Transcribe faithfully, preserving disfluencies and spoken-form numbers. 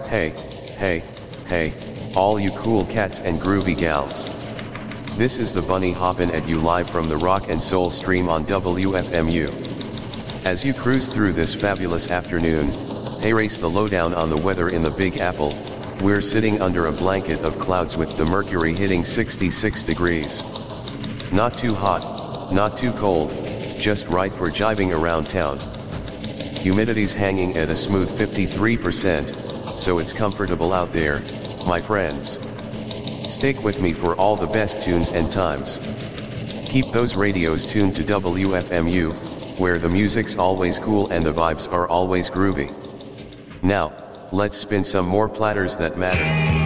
Hey, hey, hey, all you cool cats and groovy gals. This is the Bunny hoppin' at you live from the Rock and Soul stream on W F M U. As you cruise through this fabulous afternoon, hey, race the lowdown on the weather in the Big Apple. We're sitting under a blanket of clouds with the mercury hitting sixty-six degrees. Not too hot, not too cold, just right for jiving around town. Humidity's hanging at a smooth fifty-three percent, so it's comfortable out there, my friends. Stick with me for all the best tunes and times. Keep those radios tuned to W F M U, where the music's always cool and the vibes are always groovy. Now, let's spin some more platters that matter.